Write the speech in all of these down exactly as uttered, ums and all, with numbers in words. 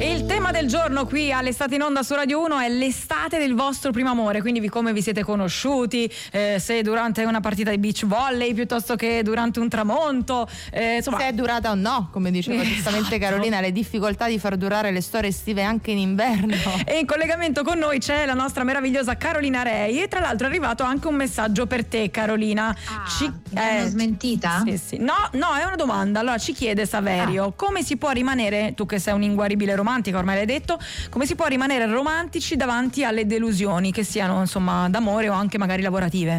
E il tema del giorno qui all'Estate in Onda su Radio uno è l'estate del vostro primo amore, quindi vi, come vi siete conosciuti, eh, se durante una partita di beach volley piuttosto che durante un tramonto, eh, insomma. Se è durata o no, come diceva Esatto. giustamente Carolina, le difficoltà di far durare le storie estive anche in inverno. E in collegamento con noi c'è la nostra meravigliosa Carolina Rei, e tra l'altro è arrivato anche un messaggio per te, Carolina. Ah, ci, mi hanno smentita? Sì, sì. No, no, è una domanda. Allora ci chiede Saverio, Ah. come si può rimanere, tu che sei un'inguaribile romantica, ormai l'hai detto, come si può rimanere romantici davanti alle delusioni, che siano insomma d'amore o anche magari lavorative?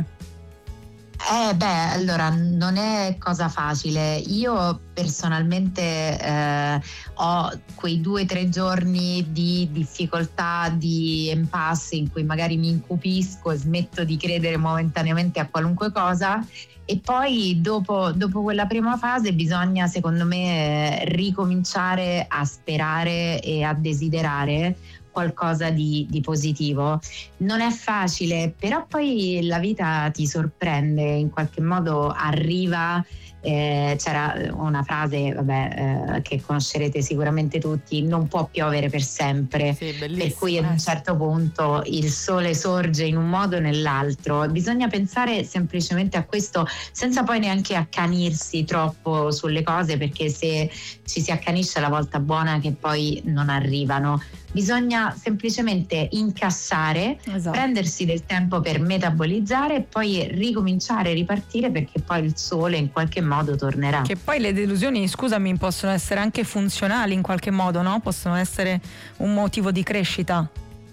Eh beh, allora non è cosa facile. Io personalmente eh, ho quei due o tre giorni di difficoltà, di impasse in cui magari mi incupisco e smetto di credere momentaneamente a qualunque cosa, e poi dopo, dopo quella prima fase bisogna, secondo me, ricominciare a sperare e a desiderare qualcosa di, di positivo. Non è facile, però poi la vita ti sorprende, in qualche modo arriva. Eh, c'era una frase, vabbè, eh, che conoscerete sicuramente tutti: non può piovere per sempre. Sì, per cui ad un certo punto il sole sorge in un modo o nell'altro. Bisogna pensare semplicemente a questo, senza poi neanche accanirsi troppo sulle cose, perché se ci si accanisce la volta buona che poi non arrivano. Bisogna semplicemente incassare, Esatto. prendersi del tempo per metabolizzare e poi ricominciare, ripartire, perché poi il sole in qualche modo tornerà. Che poi le delusioni, scusami, possono essere anche funzionali in qualche modo, no? Possono essere un motivo di crescita.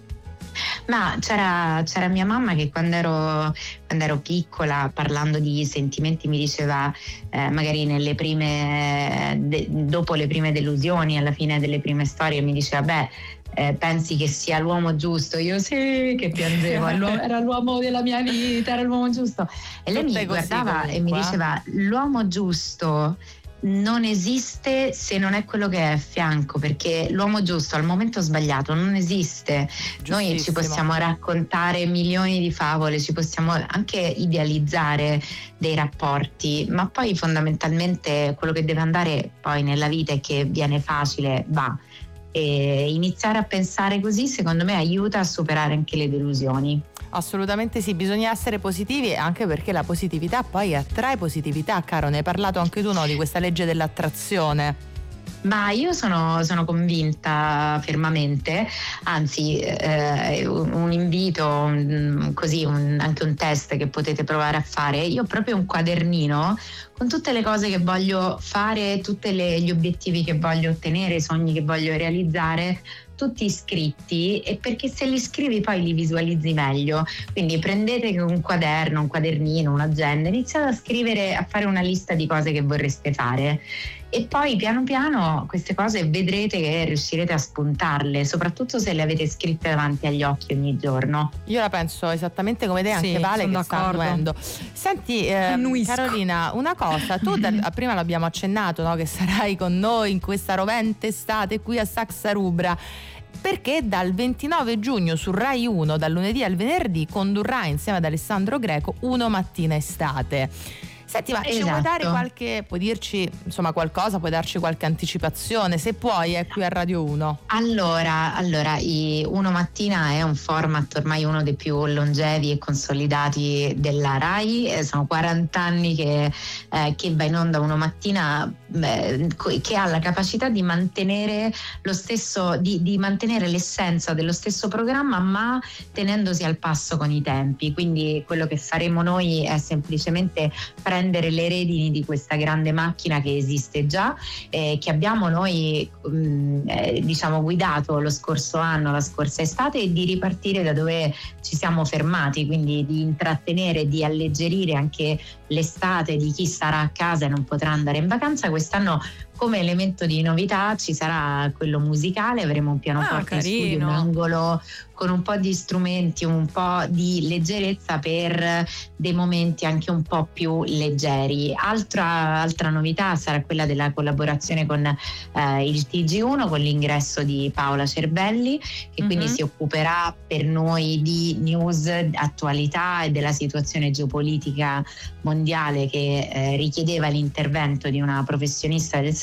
Ma c'era, c'era mia mamma che quando ero, quando ero piccola, parlando di sentimenti, mi diceva, eh, magari nelle prime, de, dopo le prime delusioni, alla fine delle prime storie, mi diceva: beh, eh, pensi che sia l'uomo giusto? Io sì, che piangevo, era l'uomo della mia vita, era l'uomo giusto. E lei Tutte mi così guardava comunque. e mi diceva: l'uomo giusto non esiste se non è quello che è a fianco, perché l'uomo giusto al momento sbagliato non esiste. Noi ci possiamo raccontare milioni di favole, ci possiamo anche idealizzare dei rapporti, ma poi fondamentalmente quello che deve andare poi nella vita è che viene facile, va. E iniziare a pensare così, secondo me, aiuta a superare anche le delusioni. Assolutamente sì, bisogna essere positivi, anche perché la positività poi attrae positività. Caro, ne hai parlato anche tu, no, di questa legge dell'attrazione? Ma io sono, sono convinta fermamente, anzi eh, un, un invito, un, così un, anche un test che potete provare a fare. Io ho proprio un quadernino con tutte le cose che voglio fare, tutti gli obiettivi che voglio ottenere, i sogni che voglio realizzare, tutti scritti, e perché se li scrivi poi li visualizzi meglio. Quindi prendete un quaderno, un quadernino, un'agenda, iniziate a scrivere, a fare una lista di cose che vorreste fare, e poi piano piano queste cose vedrete che riuscirete a spuntarle, soprattutto se le avete scritte davanti agli occhi ogni giorno. Io la penso esattamente come te, anche Sì, Vale, sono che sta d'accordo. annuendo. Senti, eh, Annuisco. Carolina, una cosa, tu dal, prima l'abbiamo accennato, no, che sarai con noi in questa rovente estate qui a Saxa Rubra, perché dal ventinove giugno su Rai uno, dal lunedì al venerdì, condurrà insieme ad Alessandro Greco Uno Mattina Estate. Senti, ma ci Esatto. puoi dare qualche, puoi dirci insomma qualcosa, puoi darci qualche anticipazione, se puoi, è qui a Radio uno. Allora, allora i Uno Mattina è un format ormai uno dei più longevi e consolidati della Rai, eh, sono quaranta anni che, eh, che va in onda Uno Mattina, eh, che ha la capacità di mantenere lo stesso, di, di mantenere l'essenza dello stesso programma, ma tenendosi al passo con i tempi. Quindi quello che faremo noi è semplicemente prendere le redini di questa grande macchina che esiste già, eh, che abbiamo noi mh, eh, diciamo guidato lo scorso anno, la scorsa estate, e di ripartire da dove ci siamo fermati, quindi di intrattenere, di alleggerire anche l'estate di chi sarà a casa e non potrà andare in vacanza. Quest'anno come elemento di novità ci sarà quello musicale, avremo un pianoforte Ah, in studio, un angolo con un po' di strumenti, un po' di leggerezza per dei momenti anche un po' più leggeri. Altra, altra novità sarà quella della collaborazione con eh, il T G uno, con l'ingresso di Paola Cerbelli, che mm-hmm. quindi si occuperà per noi di news, attualità e della situazione geopolitica mondiale che eh, richiedeva l'intervento di una professionista del settore.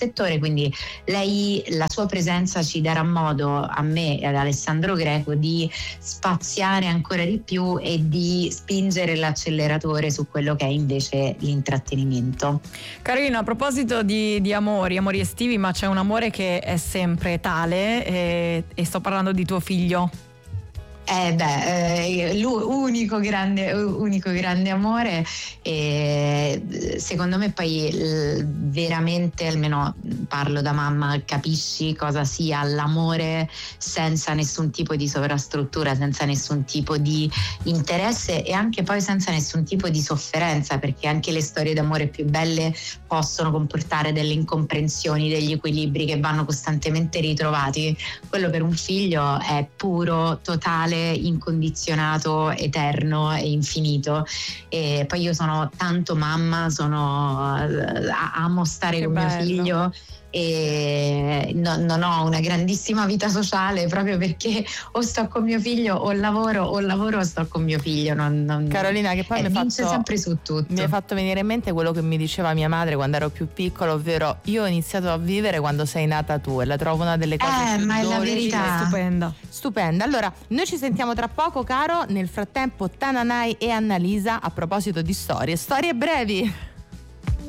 settore, quindi lei, la sua presenza ci darà modo a me e ad Alessandro Greco di spaziare ancora di più e di spingere l'acceleratore su quello che è invece l'intrattenimento. Carolina, a proposito di, di amori, amori estivi, ma c'è un amore che è sempre tale e, e sto parlando di tuo figlio. Eh beh, eh, unico grande, unico grande amore, e secondo me poi l- veramente, almeno parlo da mamma, capisci cosa sia l'amore senza nessun tipo di sovrastruttura, senza nessun tipo di interesse e anche poi senza nessun tipo di sofferenza, perché anche le storie d'amore più belle possono comportare delle incomprensioni, degli equilibri che vanno costantemente ritrovati. Quello per un figlio è puro, totale, incondizionato, eterno e infinito. E poi io sono tanto mamma, sono amo stare che con bello. mio figlio e no, non ho una grandissima vita sociale proprio perché o sto con mio figlio o lavoro o lavoro o sto con mio figlio. Non, non, Carolina, che poi eh, mi hai vince fatto, sempre su tutto. mi hai fatto venire in mente quello che mi diceva mia madre quando ero più piccola, ovvero io ho iniziato a vivere quando sei nata tu, e la trovo una delle cose Eh, più ma è la dolci. verità. Stupenda. Stupenda. Allora, noi ci sentiamo tra poco, caro. Nel frattempo Tananai e Annalisa a proposito di storie, storie brevi.